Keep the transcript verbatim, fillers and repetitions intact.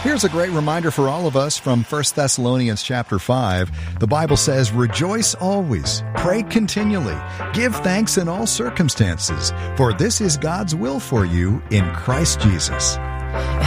Here's a great reminder for all of us from First Thessalonians chapter five. The Bible says, "Rejoice always, pray continually, give thanks in all circumstances, for this is God's will for you in Christ Jesus."